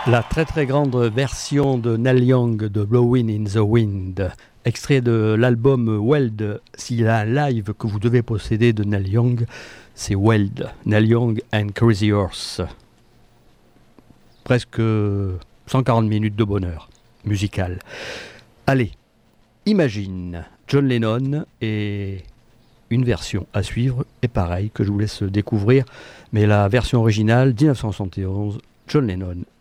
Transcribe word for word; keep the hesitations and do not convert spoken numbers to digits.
La très très grande version de Neil Young de Blowin' in the Wind, extrait de l'album Weld. S'il y a un live que vous devez posséder de Neil Young, c'est Weld, Neil Young and Crazy Horse. Presque cent quarante minutes de bonheur musical. Allez, Imagine, John Lennon, et une version à suivre, et pareil, que je vous laisse découvrir, mais la version originale, dix-neuf cent soixante et onze, John Lennon